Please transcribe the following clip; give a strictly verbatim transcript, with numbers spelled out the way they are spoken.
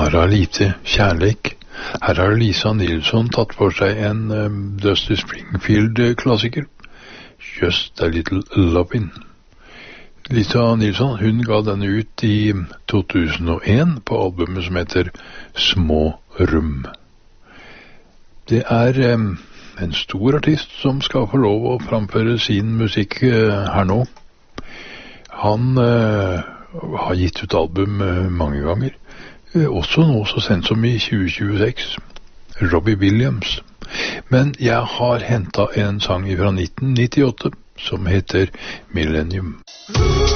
Bare lite kjærleik. Her har Lisa Nilsson tatt for seg en um, Dusty Springfield-klassiker. Just a Little Lovin'. Lisa Nilsson, hun ga denne ut i to tusen og en på albumet som heter Små Rum. Det er um, en stor artist som skal få lov å framføre sin musikk uh, her nå. Han uh, har gitt ut album uh, mange ganger. Også nå så sent som i tjue tjueseks, Robbie Williams. Men jeg har hentet en sang fra nitten nittiåtte som heter Millennium.